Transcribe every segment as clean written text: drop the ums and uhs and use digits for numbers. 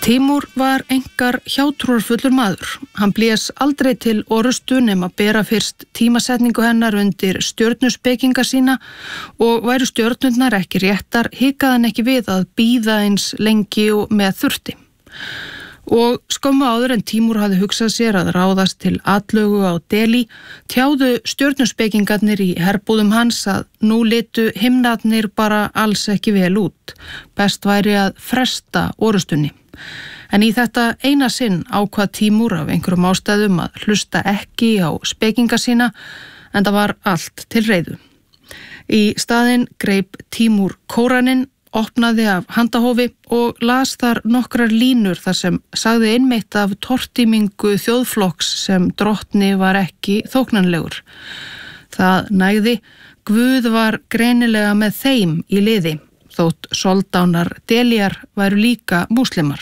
Tímúr var einkar hjátrúarfullur maður. Hann blés aldrei til orustu nema bera fyrst tímasetningu hennar undir stjörnuspekinga sína og væru stjörnurnar ekki réttar, hikaði hann ekki við að bíða eins lengi og með þurfti. Og skömmu áður en Tímúr hafði hugsað sér að ráðast til atlögu á Delí, tjáðu stjörnuspekingarnir í herbúðum hans að nú litu himnarnir bara alls ekki vel út. Best væri að fresta orustunni. En í þetta eina sinn ákvað Tímúr af einhverjum ástæðum að hlusta ekki á spekinga sína, en það var allt til reiðu. Í staðinn greip Tímúr Kóraninn, opnaði af handahófi og las þar nokkrar línur þar sem sagði einmitt af tortímingu þjóðflokks sem drottni var ekki þóknanlegur. Það nægði, Guð var greinilega með þeim í liði, þótt soldánar Delíjar væru líka múslimar.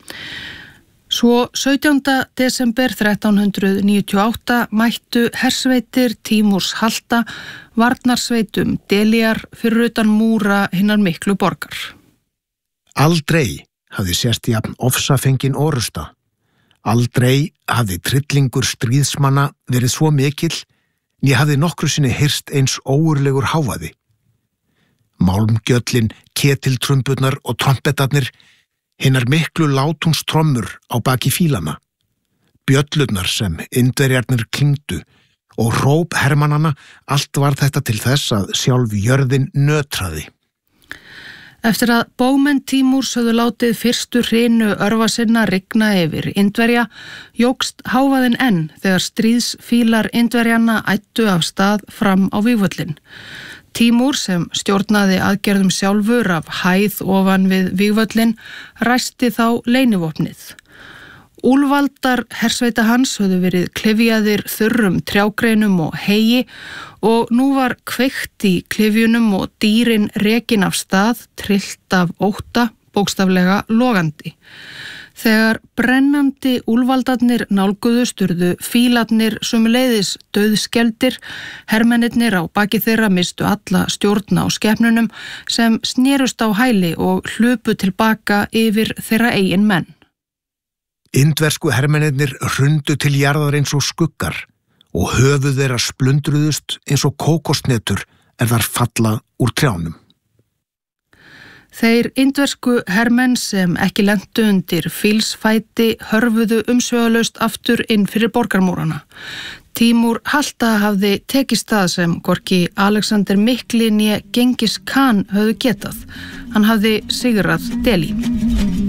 Svo 17. desember 1398 mættu hersveitir Tímúrs halda varnarsveitum Delíjar fyrir utan múra hinnar miklu borgar. Aldrei hafði sést jafn ofsafengin orusta. Aldrei hafði tryllingur stríðsmanna verið svo mikill, né hafði nokkru sinni heyrst eins ógurlegur hávaði. Málmgjöllin, ketiltrumburnar og trompetarnir, hinnar miklu látúnstrommur á baki fílana, bjöllurnar sem Indverjarnir klingdu og hróp hermannanna, allt var þetta til þess að sjálf jörðin nötraði. Eftir að bómenn Tímúrs höfðu látið fyrstu hrinu örva sinna rigna yfir Indverja, jókst hávaðinn enn þegar stríðsfílar Indverjanna ættu af stað fram á vígvöllin. Tímúr sem stjórnaði aðgerðum sjálfur af hæð ofan við vígvöllin ræsti þá leynivopnið. Úlfaldar hersveita hans höfðu verið klyfjaðir þurrum trjágreinum og heyi og nú var kveikt í klyfjunum og dýrin rekin af stað, tryllt af ótta, bókstaflega logandi. Þegar brennandi úlfaldarnir nálguðust urðu fílarnir sömuleiðis dauðskeldir, hermennirnir á baki þeirra mistu alla stjórn á skepnunum sem snerust á hæli og hlupu tilbaka yfir þeirra eigin menn. Indversku hermennirnir hrundu til jarðar eins og skuggar og höfuð þeirra splundruðust eins og kókosnetur þar falla úr trjánum. Þeir indversku hermenn sem ekki lentu undir fílsfæti hörfuðu umsvifalaust aftur inn fyrir borgarmúrana. Tímúr halda hafði tekist það sem hvorki Alexander Mikli né Gengis Khan höfðu getað. Hann hafði sigrað Delí.